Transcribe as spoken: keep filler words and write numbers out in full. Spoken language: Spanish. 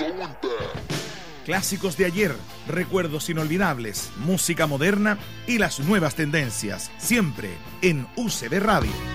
Clásicos de ayer, recuerdos inolvidables, música moderna y las nuevas tendencias, siempre en U C B Radio.